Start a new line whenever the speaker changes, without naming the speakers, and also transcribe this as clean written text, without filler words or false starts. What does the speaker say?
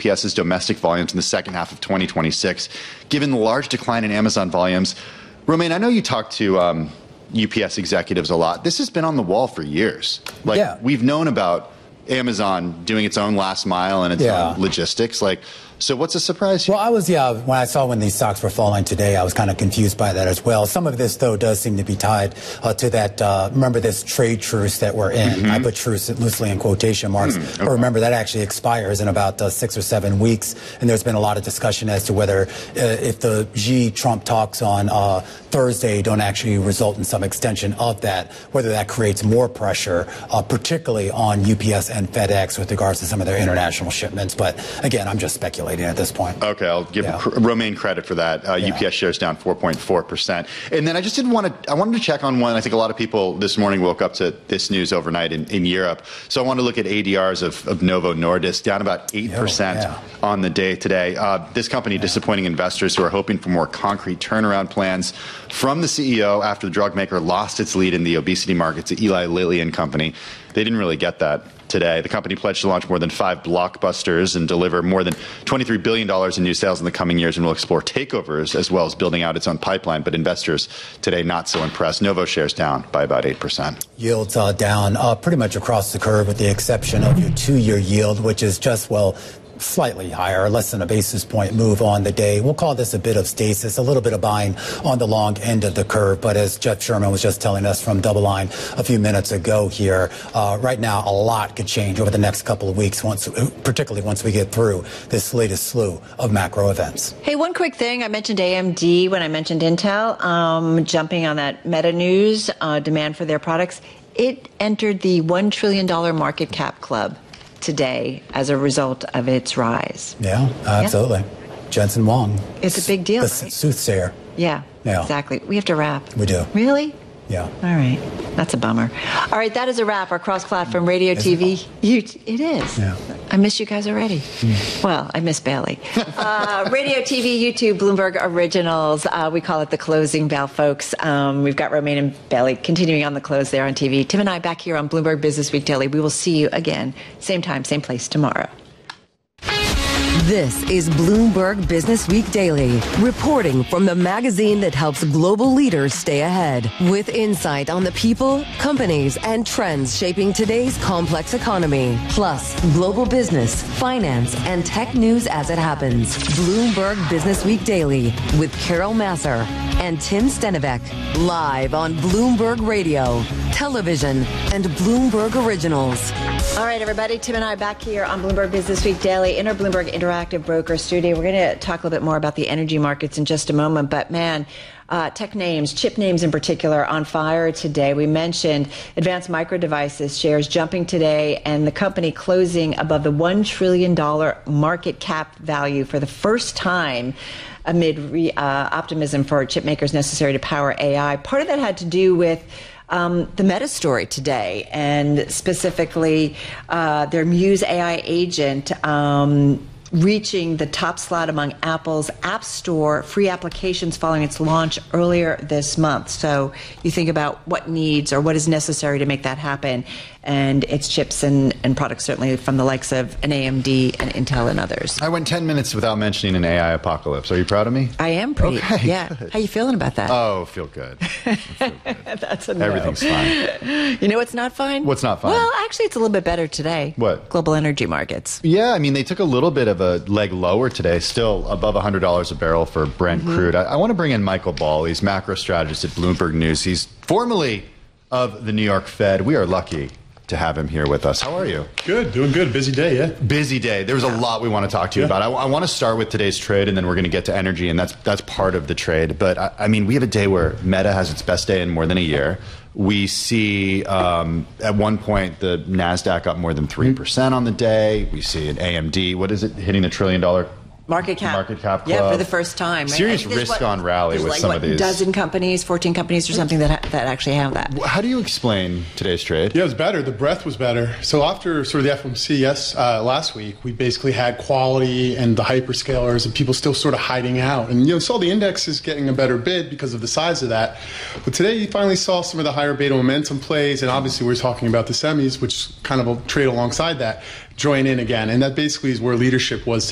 UPS's domestic volumes in the second half of 2026, given the large decline in Amazon volumes. Romain, I know you talk to UPS executives a lot. This has been on the wall for years. We've known about Amazon doing its own last mile and its own logistics. So what's a surprise here?
Well, when I saw when these stocks were falling today, I was kind of confused by that as well. Some of this, though, does seem to be tied to that, remember this trade truce that we're in. I put truce loosely in quotation marks. But remember, that actually expires in about 6 or 7 weeks. And there's been a lot of discussion as to whether if the Xi-Trump talks on Thursday don't actually result in some extension of that, whether that creates more pressure, particularly on UPS and FedEx with regards to some of their international shipments. But again, I'm just speculating at this point.
Okay, I'll give Romain credit for that. UPS shares down 4.4%. And then I wanted to check on one. I think a lot of people this morning woke up to this news overnight in Europe. So I wanted to look at ADRs of Novo Nordisk, down about 8% on the day today. This company disappointing investors who are hoping for more concrete turnaround plans from the CEO after the drug maker lost its lead in the obesity market to Eli Lilly and Company. They didn't really get that today. The company pledged to launch more than 5 blockbusters and deliver more than $23 billion in new sales in the coming years, and will explore takeovers as well as building out its own pipeline. But investors today not so impressed. Novo shares down by about 8%.
Yields down pretty much across the curve with the exception of your 2-year yield, which is just, slightly higher, less than a basis point move on the day. We'll call this a bit of stasis, a little bit of buying on the long end of the curve. But as Jeff Sherman was just telling us from DoubleLine a few minutes ago here, right now a lot could change over the next couple of weeks, particularly once we get through this latest slew of macro events.
Hey, one quick thing. I mentioned AMD when I mentioned Intel, jumping on that Meta news, demand for their products. It entered the $1 trillion market cap club today as a result of its rise.
Yeah, absolutely. Jensen Huang.
It's a big deal,
the
right?
Soothsayer.
Yeah, exactly. We have to wrap.
We do.
Really?
Yeah.
All right. That's a bummer. All right, that is a wrap. Our cross-platform radio TV. It is. Yeah. I miss you guys already. Well, I miss Bailey. Radio, TV, YouTube, Bloomberg Originals. We call it the closing bell, folks. We've got Romain and Bailey continuing on the close there on TV. Tim and I back here on Bloomberg Business Week Daily. We will see you again, same time, same place tomorrow.
This is Bloomberg Business Week Daily, reporting from the magazine that helps global leaders stay ahead, with insight on the people, companies, and trends shaping today's complex economy, plus global business, finance, and tech news as it happens. Bloomberg Business Week Daily with Carol Massar and Tim Stenivek, live on Bloomberg Radio, television, and Bloomberg Originals.
All right, everybody. Tim and I back here on Bloomberg Business Week Daily in our Bloomberg Interactive Broker Studio. We're going to talk a little bit more about the energy markets in just a moment. But, man, tech names, chip names in particular, on fire today. We mentioned Advanced Micro Devices shares jumping today and the company closing above the $1 trillion market cap value for the first time amid optimism for chip makers necessary to power AI. Part of that had to do with the Meta story today, and specifically their Muse AI agent reaching the top slot among Apple's App Store free applications following its launch earlier this month. So you think about what needs or what is necessary to make that happen, and its chips and products certainly from the likes of an AMD and Intel and others.
I went 10 minutes without mentioning an AI apocalypse. Are you proud of me?
I am pretty.
Okay,
yeah.
good.
How you feeling about that?
Oh, feel good.
That's a no.
Everything's fine.
You know what's not fine?
What's not fine?
Well, actually, it's a little bit better today.
What?
Global energy markets.
Yeah, I mean, they took a little bit of a leg lower today, still above $100 a barrel for Brent crude. I want to bring in Michael Ball. He's macro strategist at Bloomberg News. He's formerly of the New York Fed. We are lucky to have him here with us. How are you?
Good, doing good. Busy day, yeah.
Busy day. There's a lot we want to talk to you about. I want to start with today's trade, and then we're going to get to energy, and that's part of the trade. But I mean, we have a day where Meta has its best day in more than a year. We see at one point the NASDAQ up more than 3% on the day. We see an AMD, what is it, hitting the $1 trillion
market cap club. Yeah, for the first time.
Serious risk on rally with some of these.
14 companies or something that actually have that.
How do you explain today's trade?
Yeah, it was better. The breadth was better. So after sort of the FOMC last week, we basically had quality and the hyperscalers and people still sort of hiding out. And you saw the indexes getting a better bid because of the size of that. But today you finally saw some of the higher beta momentum plays, and obviously we're talking about the semis, which kind of will trade alongside that, join in again. And that basically is where leadership was